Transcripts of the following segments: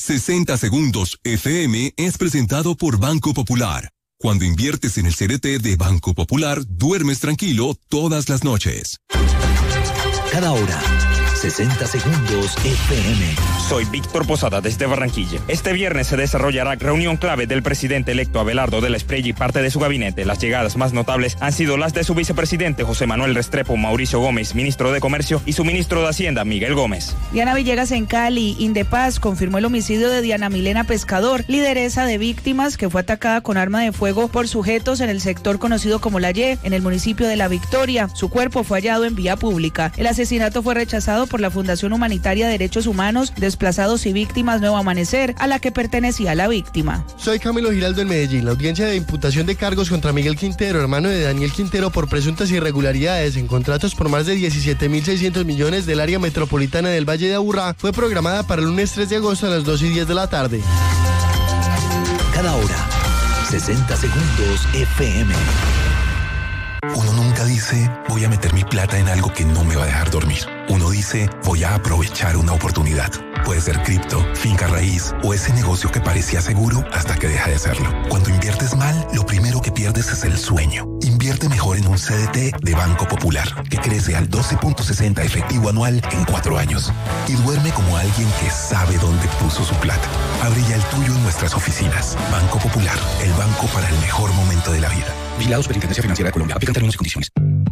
60 Segundos FM es presentado por Banco Popular. Cuando inviertes en el CDT de Banco Popular, duermes tranquilo todas las noches. Cada hora, 60 Segundos FM. Soy Víctor Posada desde Barranquilla. Este viernes se desarrollará reunión clave del presidente electo Abelardo de la Espriella y parte de su gabinete. Las llegadas más notables han sido las de su vicepresidente José Manuel Restrepo, Mauricio Gómez, ministro de Comercio, y su ministro de Hacienda, Miguel Gómez. Diana Villegas en Cali, Indepaz, confirmó el homicidio de Diana Milena Pescador, lideresa de víctimas que fue atacada con arma de fuego por sujetos en el sector conocido como La Y, en el municipio de La Victoria. Su cuerpo fue hallado en vía pública. El asesinato fue rechazado por la Fundación Humanitaria Derechos Humanos, Desplazados y Víctimas Nuevo Amanecer, a la que pertenecía la víctima. Soy Camilo Giraldo en Medellín. La audiencia de imputación de cargos contra Miguel Quintero, hermano de Daniel Quintero, por presuntas irregularidades en contratos por más de 17.600 millones del área metropolitana del Valle de Aburrá fue programada para el lunes 3 de agosto a las 2:10 de la tarde. Cada hora, 60 Segundos FM. Uno nunca dice, voy a meter mi plata en algo que no me va a dejar dormir. Uno dice, voy a aprovechar una oportunidad. Puede ser cripto, finca raíz o ese negocio que parecía seguro hasta que deja de serlo. Cuando inviertes mal, lo primero que pierdes es el sueño. Invierte mejor en un CDT de Banco Popular, que crece al 12.60 efectivo anual en 4 años. Y duerme como alguien que sabe dónde puso su plata. Abre ya el tuyo en nuestras oficinas. Banco Popular, el banco para el mejor momento de la vida. Vigilado Superintendencia Financiera de Colombia. Aplican términos y condiciones.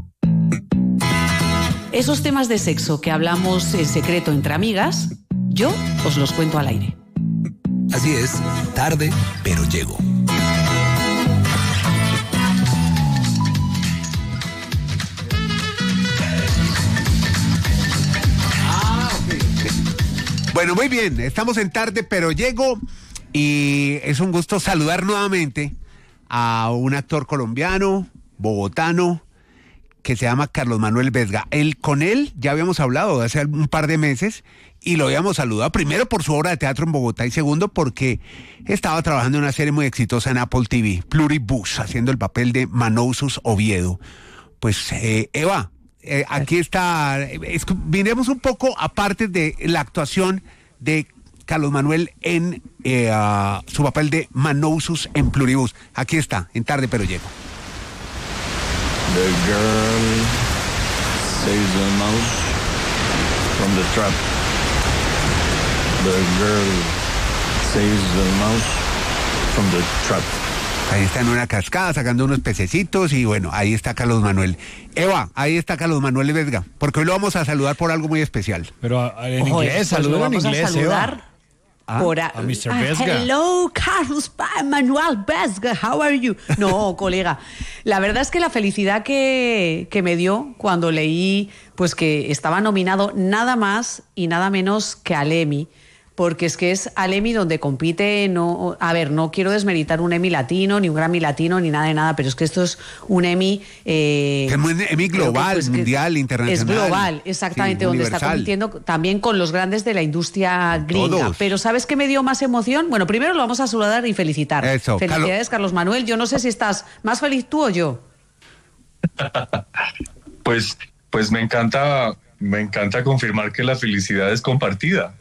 Esos temas de sexo que hablamos en secreto entre amigas, yo os los cuento al aire. Así es, tarde, pero llego. Bueno, muy bien, estamos en tarde, pero llego y es un gusto saludar nuevamente a un actor colombiano, bogotano, que se llama Carlos Manuel Vesga. Con él ya habíamos hablado hace un par de meses y lo habíamos saludado primero por su obra de teatro en Bogotá y segundo porque estaba trabajando en una serie muy exitosa en Apple TV, Pluribus, haciendo el papel de Manousus Oviedo. Pues Eva, aquí está, miremos un poco aparte de la actuación de Carlos Manuel en su papel de Manousus en Pluribus. Aquí está, en Tarde pero Llego. The girl saves the mouse from the trap. The girl saves the mouse from the trap. Ahí está en una cascada sacando unos pececitos y bueno, ahí está Carlos Manuel. Eva, ahí está Carlos Manuel Vesga, porque hoy lo vamos a saludar por algo muy especial. Pero en inglés, saludo en inglés, Eva. A Mr. Vesga. Hello, Carlos Manuel Vesga, how are you? No, colega, la verdad es que la felicidad que me dio cuando leí pues que estaba nominado nada más y nada menos que al Emmy, porque es al Emmy donde compite, no quiero desmeritar un Emmy latino, ni un Grammy latino, ni nada de nada, pero es que esto es un Emmy... es un Emmy global, mundial, internacional. Es global, exactamente, sí, donde está compitiendo también con los grandes de la industria gringa. Todos. Pero ¿sabes qué me dio más emoción? Bueno, primero lo vamos a saludar y felicitar. Eso, felicidades, Carlos Manuel. Yo no sé si estás más feliz tú o yo. Pues me encanta confirmar que la felicidad es compartida.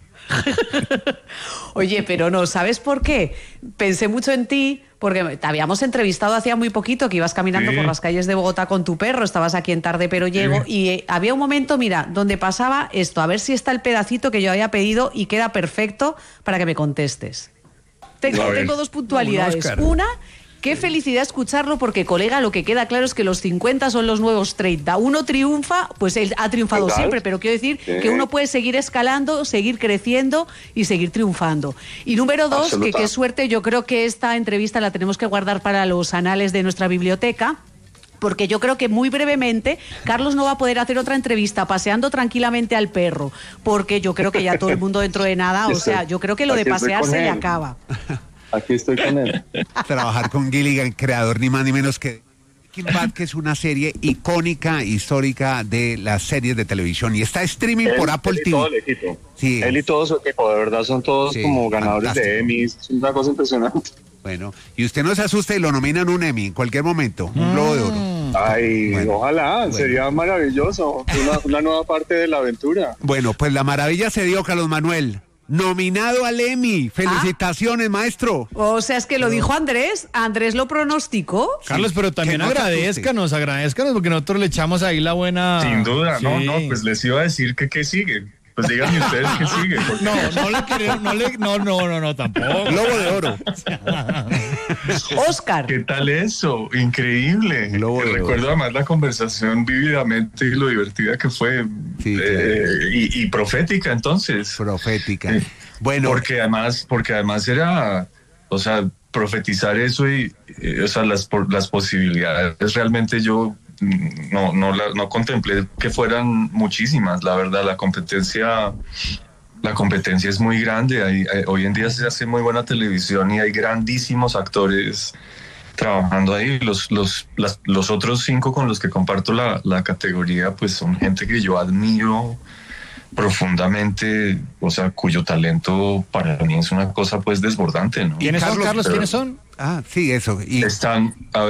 Oye, pero no, ¿sabes por qué? Pensé mucho en ti, porque te habíamos entrevistado hacía muy poquito, que ibas caminando por las calles de Bogotá con tu perro, estabas aquí en Tarde pero Llego, y había un momento, mira, donde pasaba esto, a ver si está el pedacito que yo había pedido y queda perfecto para que me contestes. Tengo dos puntualidades. Una, qué felicidad escucharlo, porque, colega, lo que queda claro es que los 50 son los nuevos 30. Uno triunfa, pues él ha triunfado siempre, pero quiero decir que uno puede seguir escalando, seguir creciendo y seguir triunfando. Y número dos, que qué suerte, yo creo que esta entrevista la tenemos que guardar para los anales de nuestra biblioteca, porque yo creo que muy brevemente Carlos no va a poder hacer otra entrevista paseando tranquilamente al perro, porque yo creo que ya todo el mundo dentro de nada, o sea, yo creo que lo de pasear se le acaba. Aquí estoy con él. Trabajar con Gilligan, creador ni más ni menos que Breaking Bad, que es una serie icónica, histórica de las series de televisión y está streaming por Apple TV. Todo el equipo. Sí, él y todo su equipo, de verdad son todos como ganadores de Emmys, es una cosa impresionante. Bueno, y usted no se asuste y lo nominan un Emmy en cualquier momento, un Globo de Oro. Ay, bueno, ojalá, sería maravilloso, una nueva parte de la aventura. Bueno, pues la maravilla se dio, Carlos Manuel. nominado al Emmy. Felicitaciones, maestro. O sea, es que lo dijo Andrés. Andrés lo pronosticó. Carlos, pero también agradezcanos porque nosotros le echamos ahí la buena... Sin duda, Sí. no, pues les iba a decir que qué sigue. Pues díganme ustedes qué sigue. Porque... No, tampoco. Globo de oro. Oscar. ¿Qué tal eso? Increíble. Recuerdo además la conversación vívidamente y lo divertida que fue. Sí, y profética entonces. Profética. Bueno. Porque además era, o sea, profetizar eso y o sea, las posibilidades realmente yo no contemplé que fueran muchísimas, la verdad. La competencia es muy grande. Hoy en día se hace muy buena televisión y hay grandísimos actores trabajando ahí. Los otros 5 con los que comparto la categoría, pues son gente que yo admiro profundamente, o sea, cuyo talento para mí es una cosa pues desbordante, ¿no? ¿Quiénes son, Carlos? ¿Quiénes son? Ah, sí, eso. Y... Están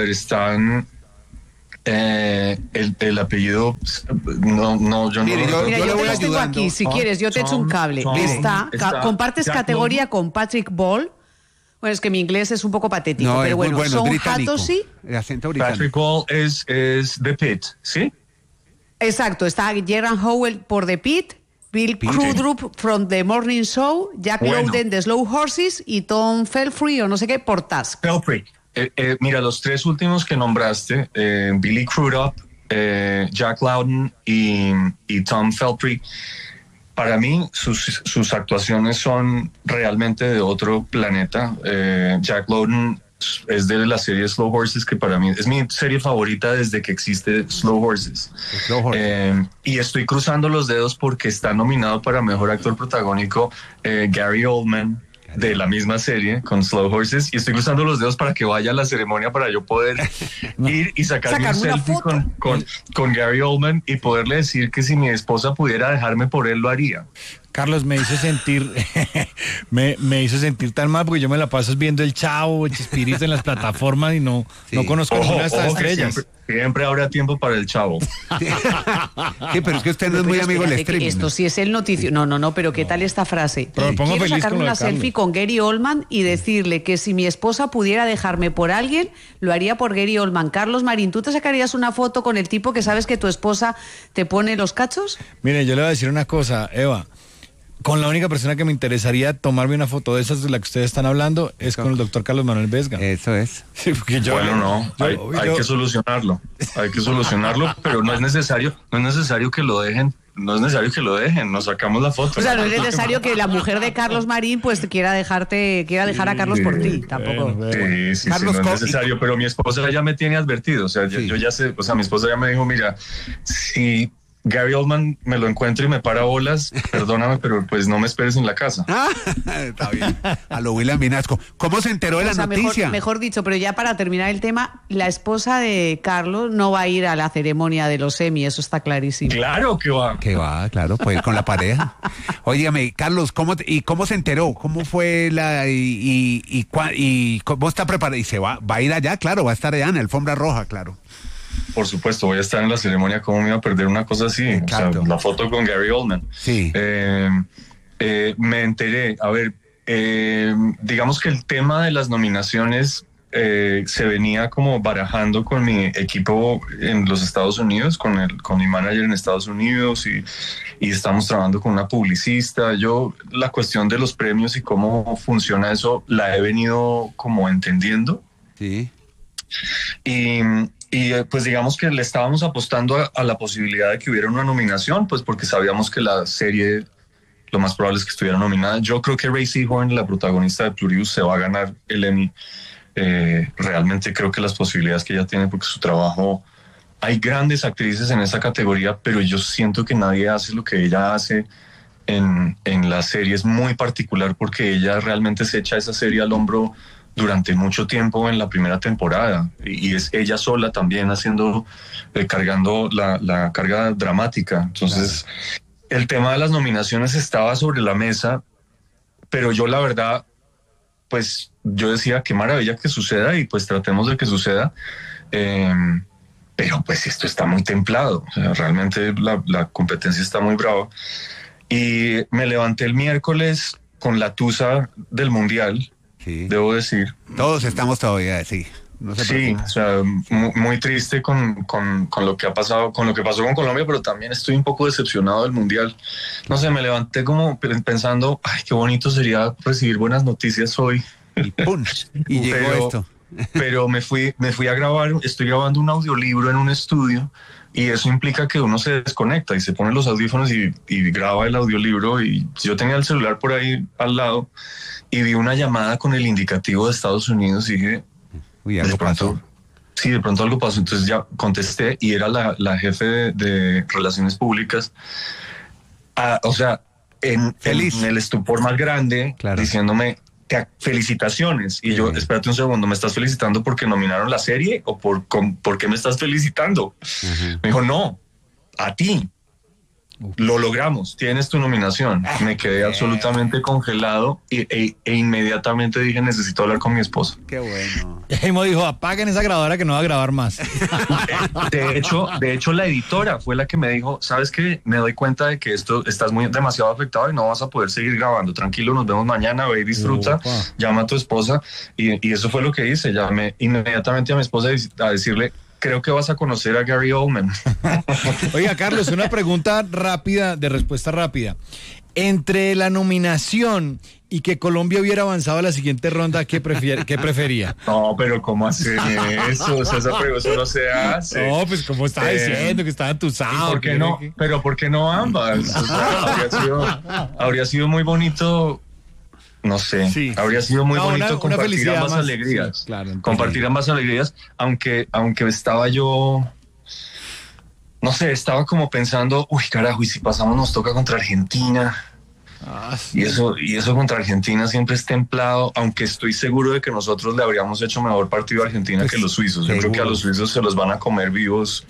el apellido yo Mire, no Mira, yo le yo voy te los tengo ayudando. aquí. Si quieres, yo te echo un cable. Compartes Jack categoría London. con Patrick Ball. Bueno, es que mi inglés es un poco patético, pero es muy bueno, son británico. Hatosy. El acento británico. Patrick Ball es The Pit, ¿sí? Exacto, está Gerard Howell por The Pit, Bill Crudup from The Morning Show, Jack Lowden de Slow Horses y Tom Felfrey o no sé qué por Task. Felfrey. Mira, los 3 últimos que nombraste, Billy Crudup, Jack Lowden y Tom Felfrey, para mí sus actuaciones son realmente de otro planeta. Jack Lowden es de la serie Slow Horses, que para mí es mi serie favorita desde que existe Slow Horses. Y estoy cruzando los dedos porque está nominado para Mejor Actor Protagónico Gary Oldman, de la misma serie con Slow Horses, y estoy cruzando los dedos para que vaya a la ceremonia para yo poder ir y sacarme un selfie con Gary Oldman y poderle decir que si mi esposa pudiera dejarme por él, lo haría. Carlos, me hizo sentir me hizo sentir tan mal porque yo me la paso viendo el Chavo, el Chespirito en las plataformas y no conozco ninguna de estas estrellas. Siempre habrá tiempo para el Chavo. Sí, pero es que usted no es muy amigo del streaming. Esto sí es el noticio. No, pero ¿qué tal esta frase? Pero me pongo Quiero feliz sacarme con lo de una selfie Carlos. con Gary Oldman y decirle que si mi esposa pudiera dejarme por alguien, lo haría por Gary Oldman. Carlos Marín, ¿tú te sacarías una foto con el tipo que sabes que tu esposa te pone los cachos? Mire, yo le voy a decir una cosa, Eva. Con la única persona que me interesaría tomarme una foto de esas de la que ustedes están hablando es con el doctor Carlos Manuel Vesga. Eso es. Sí, porque hay que solucionarlo. Hay que solucionarlo, pero no es necesario que lo dejen. No es necesario que lo dejen, nos sacamos la foto. O sea, no es necesario que la mujer de Carlos Marín pues quiera dejar a Carlos por ti, tampoco. Sí, Carlos, no es necesario, pero mi esposa ya me tiene advertido, o sea, yo ya sé, o sea, mi esposa ya me dijo, mira, si Gary Oldman me lo encuentro y me para bolas, perdóname, pero pues no me esperes en la casa. Está bien. A lo William Vinasco. ¿Cómo se enteró de la noticia? Mejor dicho, pero ya para terminar el tema, la esposa de Carlos no va a ir a la ceremonia de los Emmy, eso está clarísimo. Claro que va. Que va, claro, pues con la pareja. Óigame, Carlos, ¿cómo se enteró? ¿Cómo fue y cómo está preparado? Y va a ir allá, claro, va a estar allá en la alfombra roja, claro. Por supuesto, voy a estar en la ceremonia. ¿Cómo me iba a perder una cosa así? Exacto. O sea, la foto con Gary Oldman. Sí. Me enteré. A ver, digamos que el tema de las nominaciones se venía como barajando con mi equipo en los Estados Unidos, con mi manager en Estados Unidos y estamos trabajando con una publicista. Yo la cuestión de los premios y cómo funciona eso la he venido como entendiendo. Sí. Y pues digamos que le estábamos apostando a la posibilidad de que hubiera una nominación, pues porque sabíamos que la serie lo más probable es que estuviera nominada. Yo creo que Ray Seahorn, la protagonista de Plurious, se va a ganar el Emmy. Realmente creo que las posibilidades que ella tiene, porque su trabajo, hay grandes actrices en esa categoría, pero yo siento que nadie hace lo que ella hace en la serie. Es muy particular porque ella realmente se echa esa serie al hombro durante mucho tiempo en la primera temporada y es ella sola también haciendo, cargando la carga dramática. Entonces, el tema de las nominaciones estaba sobre la mesa, pero yo la verdad, pues yo decía qué maravilla que suceda y pues tratemos de que suceda, pero pues esto está muy templado, o sea, realmente la competencia está muy brava. Y me levanté el miércoles con la tusa del Mundial, debo decir. Todos estamos todavía, sí. No se preocupe. O sea, muy triste con lo que ha pasado, con lo que pasó con Colombia, pero también estoy un poco decepcionado del Mundial. No sé, me levanté como pensando, ay, qué bonito sería recibir buenas noticias hoy. Y ¡pum! Y llegó esto. Pero me fui a grabar, estoy grabando un audiolibro en un estudio y eso implica que uno se desconecta y se pone los audífonos y graba el audiolibro, y yo tenía el celular por ahí al lado y vi una llamada con el indicativo de Estados Unidos y dije, uy, algo pasó. Sí, de pronto algo pasó. Entonces ya contesté y era la jefe de Relaciones Públicas. O sea, en el estupor más grande, diciéndome, felicitaciones. Y yo, espérate un segundo, ¿me estás felicitando porque nominaron la serie o por qué me estás felicitando? Me dijo, no, a ti. Lo logramos, tienes tu nominación. Me quedé absolutamente congelado e inmediatamente dije, necesito hablar con mi esposa. Qué bueno. Jaimo dijo, apaguen esa grabadora que no va a grabar más. De hecho, la editora fue la que me dijo, ¿sabes qué? Me doy cuenta de que estás demasiado afectado y no vas a poder seguir grabando. Tranquilo, nos vemos mañana, ve y disfruta. Llama a tu esposa. Y eso fue lo que hice. Llamé inmediatamente a mi esposa a decirle, creo que vas a conocer a Gary Oldman. Oiga, Carlos, una pregunta rápida, de respuesta rápida. Entre la nominación y que Colombia hubiera avanzado a la siguiente ronda, ¿qué prefería? No, pero ¿cómo hacen eso? O sea, esa pregunta no se hace. No, pues como estaba diciendo, que estaba entusado. ¿Por qué no? Pero ¿por qué no ambas? O sea, habría sido muy bonito. No sé, habría sido muy bonito compartir ambas alegrías. Sí, claro, compartir ambas alegrías, aunque estaba yo, no sé, estaba como pensando, uy, carajo, y si pasamos nos toca contra Argentina. Sí. Y eso contra Argentina siempre es templado, aunque estoy seguro de que nosotros le habríamos hecho mejor partido a Argentina que los suizos. Yo creo que a los suizos se los van a comer vivos.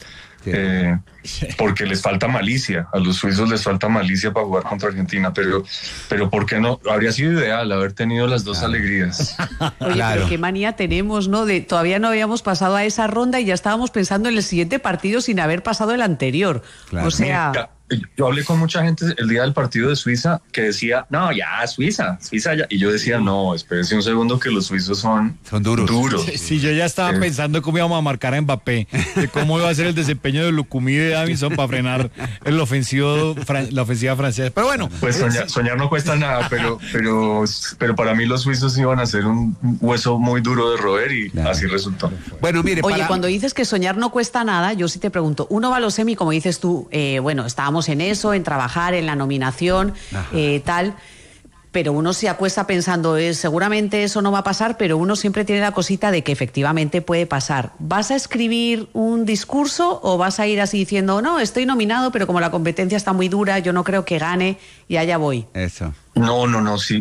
Porque les falta malicia, a los suizos les falta malicia para jugar contra Argentina, pero ¿por qué no? Habría sido ideal haber tenido las dos alegrías. Oye, pero qué manía tenemos, ¿no? Todavía no habíamos pasado a esa ronda y ya estábamos pensando en el siguiente partido sin haber pasado el anterior. O sea... Mira, yo hablé con mucha gente el día del partido de Suiza que decía, no, ya, Suiza ya. Y yo decía, no, espérese un segundo que los suizos son duros. Sí, yo ya estaba pensando cómo íbamos a marcar a Mbappé, de cómo iba a ser el desempeño de Lucumí y de Davinson para frenar la ofensiva francesa. Pero bueno. Pues soñar no cuesta nada, pero para mí los suizos iban a ser un hueso muy duro de roer y así resultó. Bueno, mire, cuando dices que soñar no cuesta nada, yo sí te pregunto, uno va a los semi, como dices tú, bueno, estábamos en eso, en trabajar, en la nominación, tal, pero uno se acuesta pensando, seguramente eso no va a pasar, pero uno siempre tiene la cosita de que efectivamente puede pasar. ¿Vas a escribir un discurso o vas a ir así diciendo, no, estoy nominado, pero como la competencia está muy dura, yo no creo que gane y allá voy? Eso. No, sí,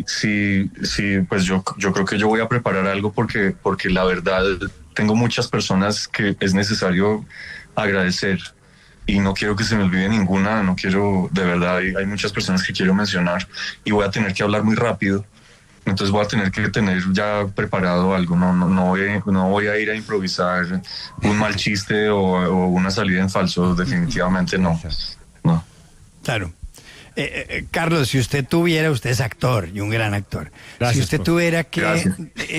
pues yo creo que yo voy a preparar algo porque la verdad tengo muchas personas que es necesario agradecer. Y no quiero que se me olvide ninguna, no quiero, de verdad, hay muchas personas que quiero mencionar y voy a tener que hablar muy rápido, entonces voy a tener que tener ya preparado algo, no voy a ir a improvisar un mal chiste o una salida en falso, definitivamente no. Claro. Carlos, si usted es actor y un gran actor. Gracias, si usted tuviera que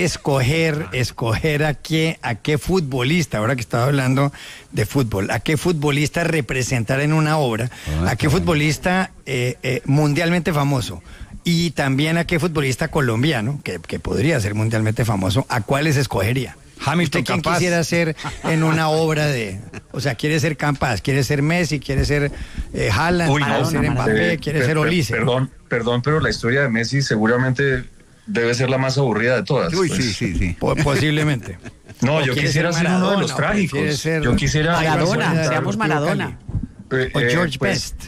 escoger a qué futbolista, ahora que estaba hablando de fútbol, a qué futbolista representar en una obra, a qué futbolista mundialmente famoso y también a qué futbolista colombiano, que podría ser mundialmente famoso, ¿a cuáles escogería? Hamilton, ¿Quién capaz. quisiera ser en una obra o sea, quiere ser Campas, quiere ser Messi, quiere ser Haaland, quiere ser Mbappé, quiere ser Ulises? Perdón, pero la historia de Messi seguramente debe ser la más aburrida de todas. Uy, pues. sí. Posiblemente. No, yo quisiera ser uno de los trágicos. Yo quisiera... Maradona, seamos Maradona. O George Best.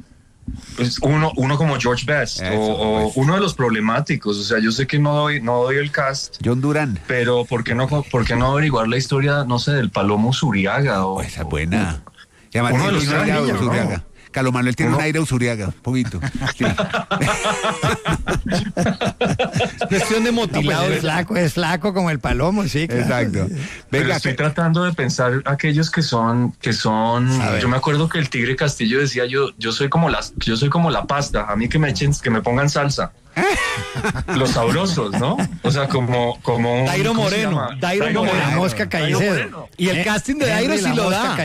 Pues uno como George Best o uno de los problemáticos, o sea, yo sé que no doy el cast. John Durán. Pero ¿por qué no averiguar la historia, no sé, del Palomo Zuriaga? Esa es buena. Uno de los Zuriaga. Carlos Manuel tiene un aire Usuriaga, un poquito. Sí. Cuestión de motilado. Es flaco como el palomo, sí. Claro. Exacto. Pero Venga, estoy tratando de pensar aquellos que son. Yo me acuerdo que el Tigre Castillo decía yo soy como la pasta. A mí que me pongan salsa. Los sabrosos, ¿no? O sea, como Dairo Moreno. La mosca Caicedo. Y el casting de Dairo sí lo da.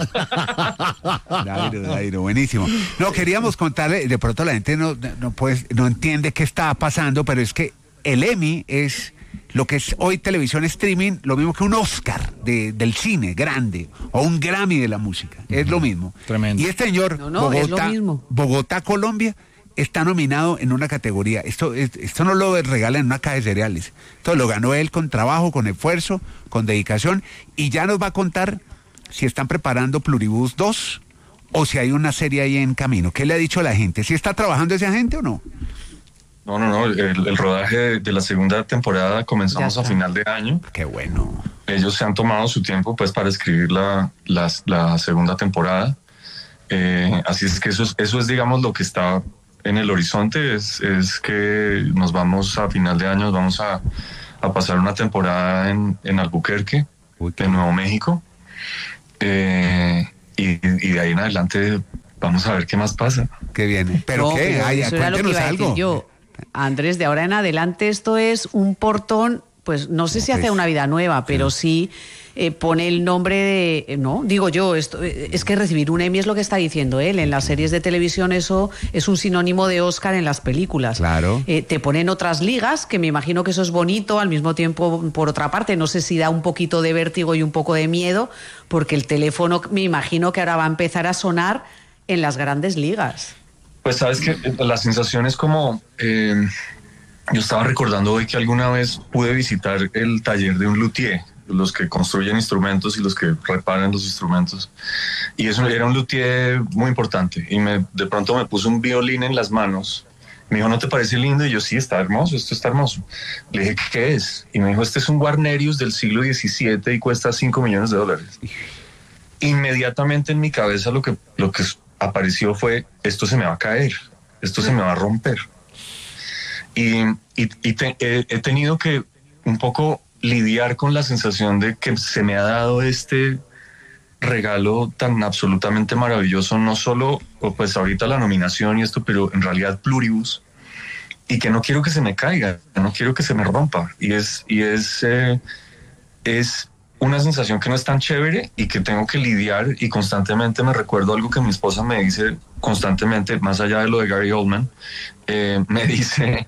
Dairo, buenísimo. No, queríamos contarle, de pronto la gente no entiende qué está pasando, pero es que el Emmy es lo que es hoy televisión streaming, lo mismo que un Oscar del cine grande o un Grammy de la música. Es lo mismo. Tremendo. Y este señor, es lo mismo. Bogotá, Colombia, está nominado en una categoría. Esto no lo regala en una caja de cereales. Esto lo ganó él con trabajo, con esfuerzo, con dedicación, y ya nos va a contar si están preparando Pluribus 2 o si hay una serie ahí en camino. ¿Qué le ha dicho a la gente? ¿Si está trabajando esa gente o no? No. El rodaje de la segunda temporada comenzamos a final de año. Qué bueno. Ellos se han tomado su tiempo pues para escribir la segunda temporada. Así es que eso es digamos lo que está en el horizonte, es que nos vamos a final de año, vamos a pasar una temporada en Albuquerque, en Nuevo México, y de ahí en adelante vamos a ver qué más pasa. Qué bien. ¿Pero qué? Eso era lo que iba a decir yo. Andrés, de ahora en adelante esto es un portón, pues no sé si hace una vida nueva, pero sí pone el nombre de... No, digo yo, esto es que recibir un Emmy es lo que está diciendo él. En las series de televisión eso es un sinónimo de Oscar en las películas. Claro. Te ponen otras ligas, que me imagino que eso es bonito, al mismo tiempo, por otra parte, no sé si da un poquito de vértigo y un poco de miedo, porque el teléfono me imagino que ahora va a empezar a sonar en las grandes ligas. Pues sabes que la sensación es como... yo estaba recordando hoy que alguna vez pude visitar el taller de un luthier, los que construyen instrumentos y los que reparan los instrumentos. Y eso era un luthier muy importante. Y de pronto me puso un violín en las manos. Me dijo, ¿no te parece lindo? Y yo, sí, está hermoso, esto está hermoso. Le dije, ¿qué es? Y me dijo, este es un Guarnerius del siglo XVII y cuesta $5 millones. Inmediatamente en mi cabeza lo que apareció fue, esto se me va a caer, esto se me va a romper. Y he tenido que un poco lidiar con la sensación de que se me ha dado este regalo tan absolutamente maravilloso, no solo pues ahorita la nominación y esto, pero en realidad Pluribus, y que no quiero que se me caiga, no quiero que se me rompa, y es una sensación que no es tan chévere y que tengo que lidiar, y constantemente me recuerdo algo que mi esposa me dice constantemente, más allá de lo de Gary Oldman, me dice,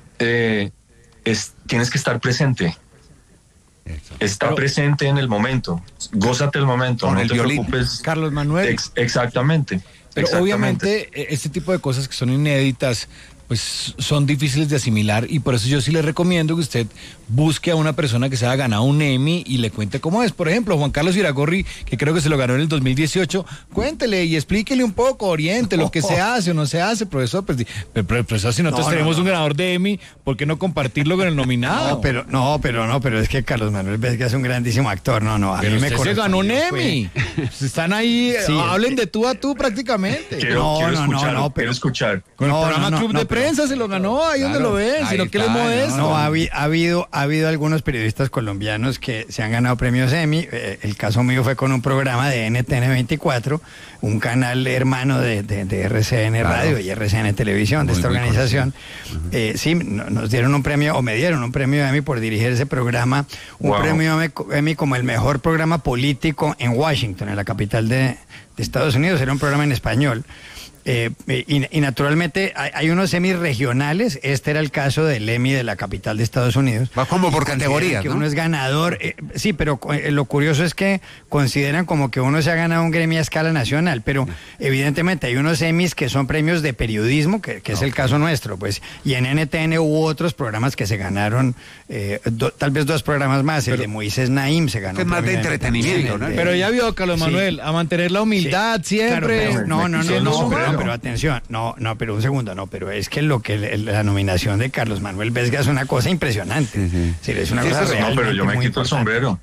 tienes que estar presente. Está presente en el momento, gózate el momento, con no el te violín. preocupes. Carlos Manuel. Exactamente. Pero obviamente este tipo de cosas que son inéditas, pues son difíciles de asimilar, y por eso yo sí le recomiendo que usted busque a una persona que se haya ganado un Emmy y le cuente cómo es. Por ejemplo, Juan Carlos Iragorri, que creo que se lo ganó en el 2018, cuéntele y explíquele un poco, oriente lo que se hace o no se hace, profesor. Pues, profesor, si nosotros tenemos un ganador de Emmy, ¿por qué no compartirlo con el nominado? Pero es que Carlos Manuel Vesga es un grandísimo actor. A pero mí me se ganó un Emmy. Están ahí, sí, hablen de tú a tú prácticamente. Quiero escuchar. Con el programa Club de Prensa se lo ganó, ahí donde lo ven, sino que él es modesto. Ha habido algunos periodistas colombianos que se han ganado premios Emmy. El caso mío fue con un programa de NTN 24, un canal hermano de RCN Radio y RCN Televisión, de esta organización. Sí, nos dieron un premio, o me dieron un premio Emmy por dirigir ese programa, un premio Emmy como el mejor programa político en Washington, en la capital de Estados Unidos. Era un programa en español. Y naturalmente hay unos Emmys regionales. Este era el caso del Emmy de la capital de Estados Unidos. Va como por categorías, que ¿no? uno es ganador, sí, pero lo curioso es que consideran como que uno se ha ganado un Grammy a escala nacional, pero evidentemente hay unos Emmys que son premios de periodismo, que es el caso nuestro, pues, y en NTN hubo otros programas que se ganaron, tal vez 2 programas más, el de Moisés Naim se ganó. Es más de entretenimiento, ¿no? Pero ya vio, Carlos Manuel, a mantener la humildad siempre. Claro, pero atención, pero un segundo, pero es que la nominación de Carlos Manuel Vesga es una cosa impresionante. Sí, es una cosa realmente pero yo me quito el sombrero.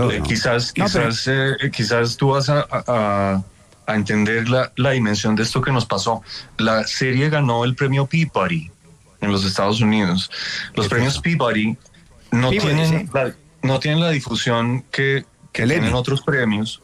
Quizás tú vas a entender la dimensión de esto que nos pasó. La serie ganó el premio Peabody en los Estados Unidos. Los premios Peabody no tienen la difusión que tienen otros premios,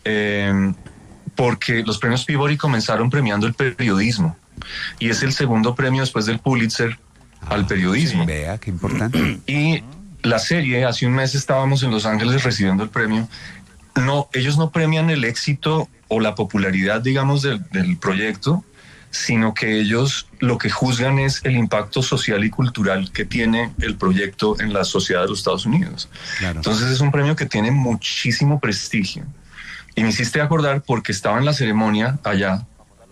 porque los premios Peabody comenzaron premiando el periodismo, y es el segundo premio después del Pulitzer al periodismo. Sí, vea, qué importante. Y la serie, hace un mes estábamos en Los Ángeles recibiendo el premio. No, ellos no premian el éxito o la popularidad, digamos, del proyecto, sino que ellos lo que juzgan es el impacto social y cultural que tiene el proyecto en la sociedad de los Estados Unidos. Claro. Entonces es un premio que tiene muchísimo prestigio. Y me hiciste acordar porque estaba en la ceremonia allá,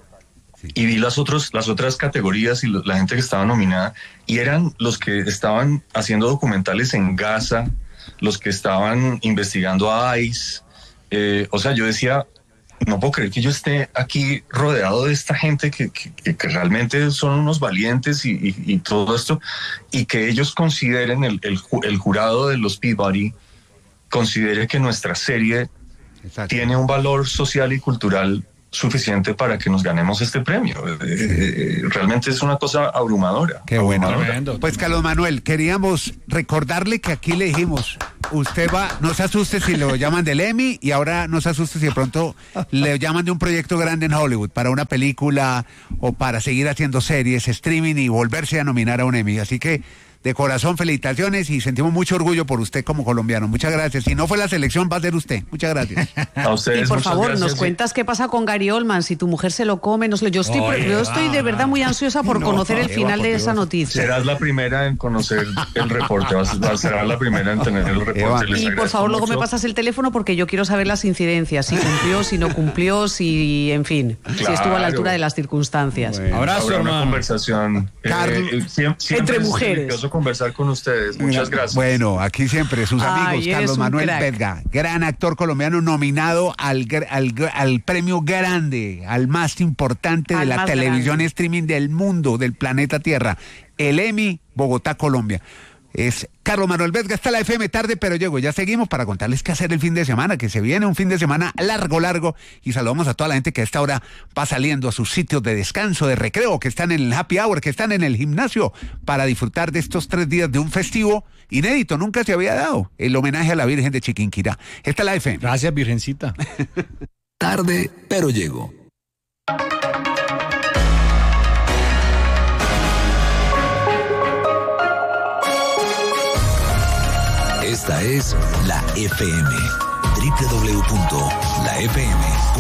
y vi las otras categorías y la gente que estaba nominada, y eran los que estaban haciendo documentales en Gaza, los que estaban investigando a ICE. O sea, yo decía, no puedo creer que yo esté aquí rodeado de esta gente que realmente son unos valientes y todo esto, y que ellos consideren, el jurado de los Peabody considere que nuestra serie tiene un valor social y cultural suficiente para que nos ganemos este premio. Realmente es una cosa abrumadora. Qué bueno. Pues Carlos Manuel, queríamos recordarle que aquí le dijimos, usted no se asuste si lo llaman del Emmy, y ahora no se asuste si de pronto le llaman de un proyecto grande en Hollywood para una película o para seguir haciendo series, streaming y volverse a nominar a un Emmy. Así que de corazón, felicitaciones, y sentimos mucho orgullo por usted como colombiano. Muchas gracias. Si no fue la selección, va a ser usted. Muchas gracias. A ustedes, y por favor, gracias, nos cuentas qué pasa con Gary Oldman, si tu mujer se lo come. Yo estoy de verdad muy ansiosa por conocer el final de esa noticia. Serás la primera en conocer el reporte, serás la primera en tener el reporte. Y por favor, luego me pasas el teléfono porque yo quiero saber las incidencias, si cumplió, si no cumplió, si, en fin, si estuvo a la altura de las circunstancias. Bueno, abrazo, hermano. Una conversación siempre entre mujeres. Es delicioso conversar con ustedes. Muchas gracias. Bueno, aquí siempre sus amigos. Carlos Manuel Vesga, gran actor colombiano, nominado al premio grande, al más importante de la televisión streaming del mundo, del planeta Tierra, el Emmy Bogotá, Colombia. Es Carlos Manuel Vesga, está la FM tarde, pero llego. Ya seguimos para contarles qué hacer el fin de semana, que se viene un fin de semana largo, y saludamos a toda la gente que a esta hora va saliendo a sus sitios de descanso, de recreo, que están en el happy hour, que están en el gimnasio, para disfrutar de estos 3 días de un festivo inédito, nunca se había dado, el homenaje a la Virgen de Chiquinquirá. Esta es la FM. Gracias, Virgencita. Tarde, pero llego. Esta es la FM. www.lafm.com